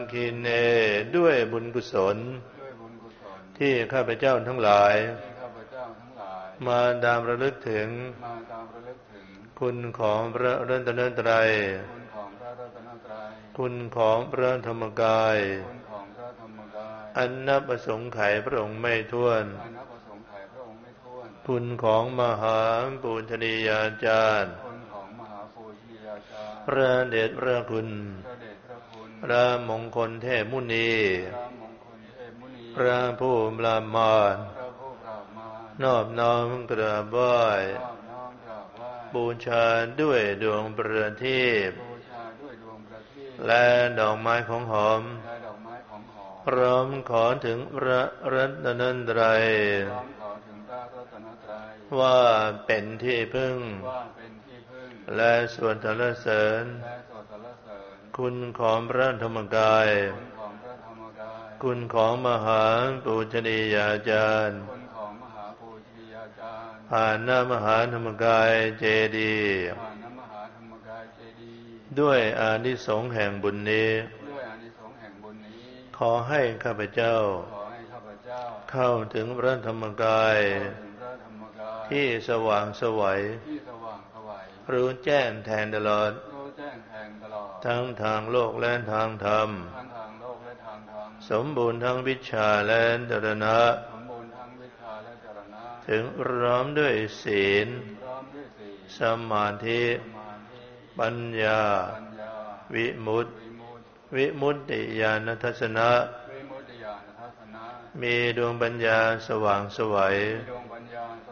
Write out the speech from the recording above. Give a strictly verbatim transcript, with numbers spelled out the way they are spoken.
คินเนด้วยบุญกุศลที่ข้าพเจ้าทั้งหลายมาตามระลึกถึงคุณของพระรัตนตรัยคุณของพระธรรมกายอันนับประสงค์ไขพระองค์ไม่ถ้วนคุณของมหาปูชนียาจารย์พระเดชพระคุณพระมงคลเทพมุนีพระผู้ปราบมารนอบน้อมกราบไหว้บูชาด้วยดวงประทีปและดอกไม้ของหอมพร้อมขอถึงพระรัตนตรัยว่าเป็นที่พึ่งและสวดสรรเสริญคุณของพระธรรมกายคุณของมหาปูชนียาจารย์ผ่านหน้ามหาธรรมกายเจดีย์ด้วยอานิสงส์แห่งบุญนี้ขอให้ข้าพเจ้าเข้าถึงพระธรรมกายที่สว่างไสวรู้แจ้งแทงตลอดทั้งทางโลกและทางธรรมสมบูรณ์ทั้งวิชาและจรณะถึงพร้อมด้วยศีลสมาธิปัญญาวิมุตติวิมุตติญาณทัศนะมีดวงปัญญาสว่างไสว